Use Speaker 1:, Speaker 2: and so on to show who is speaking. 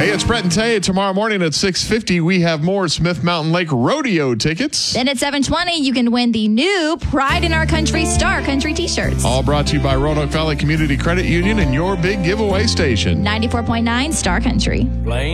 Speaker 1: Hey, it's Brett and Tay. Tomorrow morning at 6:50, we have more Smith Mountain Lake Rodeo tickets.
Speaker 2: Then at 7:20, you can win the new Pride in Our Country Star Country t-shirts.
Speaker 1: All brought to you by Roanoke Valley Community Credit Union and your big giveaway station.
Speaker 2: 94.9 Star Country.